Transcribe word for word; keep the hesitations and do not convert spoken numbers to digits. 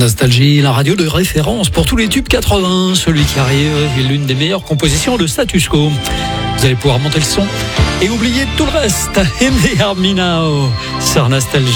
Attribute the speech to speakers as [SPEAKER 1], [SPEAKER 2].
[SPEAKER 1] Nostalgie, la radio de référence pour tous les tubes quatre-vingts. Celui qui arrive est l'une des meilleures compositions de Status Quo. Vous allez pouvoir monter le son et oublier tout le reste. Hear Me Now sur Nostalgie.